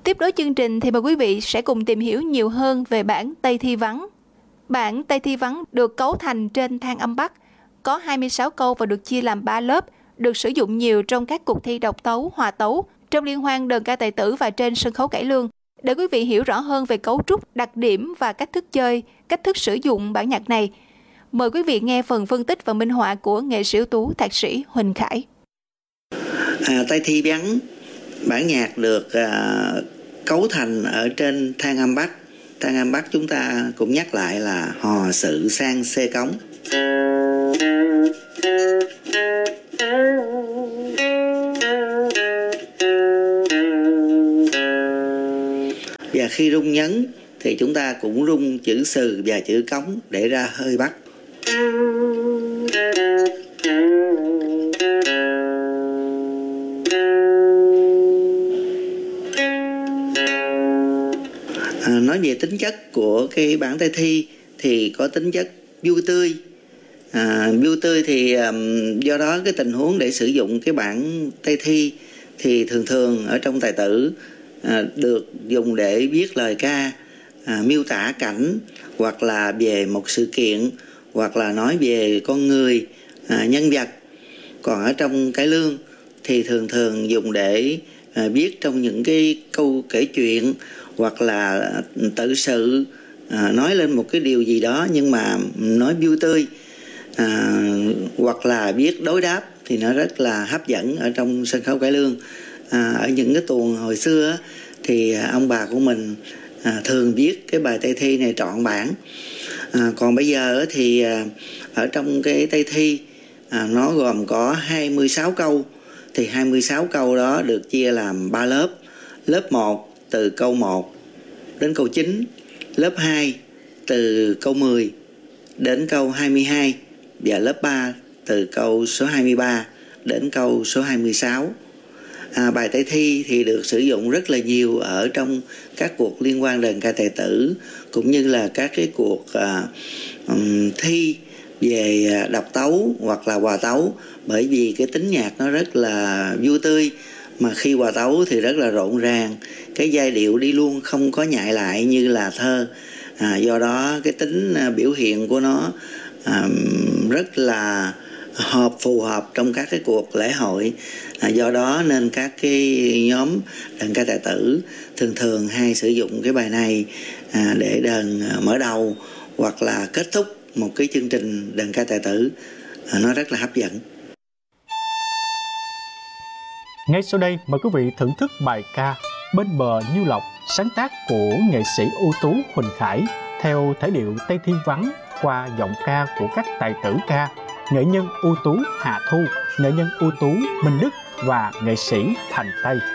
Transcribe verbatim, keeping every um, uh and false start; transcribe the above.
Tiếp nối chương trình thì mời quý vị sẽ cùng tìm hiểu nhiều hơn về bản Tây Thi Vắng. Bản Tây Thi Vắng được cấu thành trên thang âm Bắc, có hai mươi sáu câu và được chia làm ba lớp, được sử dụng nhiều trong các cuộc thi độc tấu, hòa tấu, trong liên hoan đờn ca tài tử và trên sân khấu cải lương. Để quý vị hiểu rõ hơn về cấu trúc, đặc điểm và cách thức chơi, cách thức sử dụng bản nhạc này, mời quý vị nghe phần phân tích và minh họa của nghệ sĩ ưu tú thạc sĩ Huỳnh Khải. À, Tây Thi Vắng, bản nhạc được à, cấu thành ở trên thang âm Bắc. Thang âm Bắc chúng ta cũng nhắc lại là hò sự sang xê cống. Và khi rung nhấn thì chúng ta cũng rung chữ sừ và chữ cống để ra hơi Bắc. À, nói về tính chất của cái bản Tây Thi thì có tính chất vui tươi. À, vui tươi thì um, do đó cái tình huống để sử dụng cái bản Tây Thi thì thường thường ở trong tài tử à, được dùng để viết lời ca, à, miêu tả cảnh hoặc là về một sự kiện hoặc là nói về con người, à, nhân vật. Còn ở trong cải lương thì thường thường dùng để à, viết trong những cái câu kể chuyện hoặc là tự sự, à, nói lên một cái điều gì đó nhưng mà nói vui tươi, à, hoặc là viết đối đáp thì nó rất là hấp dẫn ở trong sân khấu cải lương. À, ở những cái tuồng hồi xưa thì ông bà của mình à, thường viết cái bài Tây Thi này trọn bản. À, còn bây giờ thì à, ở trong cái Tây Thi à, nó gồm có hai mươi sáu câu, thì hai mươi sáu câu đó được chia làm ba lớp. Lớp một từ câu một đến câu chín, lớp hai từ câu mười đến câu hai mươi hai và lớp ba từ câu số hai mươi ba đến câu số hai mươi sáu. À, bài Tây Thi thì được sử dụng rất là nhiều ở trong các cuộc liên hoan đờn ca tài tử cũng như là các cái cuộc à, um, thi về độc tấu hoặc là hòa tấu, bởi vì cái tính nhạc nó rất là vui tươi, mà khi hòa tấu thì rất là rộn ràng, cái giai điệu đi luôn không có nhại lại như là thơ. À, do đó cái tính à, biểu hiện của nó à, rất là hợp phù hợp trong các cái cuộc lễ hội. À, do đó nên các cái nhóm đờn ca tài tử thường thường hay sử dụng cái bài này à, để đờn mở đầu hoặc là kết thúc một cái chương trình đờn ca tài tử. À, nó rất là hấp dẫn. Ngay sau đây mời quý vị thưởng thức bài ca Bên bờ Nhiêu Lộc, sáng tác của nghệ sĩ ưu tú Huỳnh Khải theo thể điệu Tây Thi Vắng qua giọng ca của các tài tử ca, nghệ nhân ưu tú Hà Thu, nghệ nhân ưu tú Minh Đức và nghệ sĩ Thành Tây.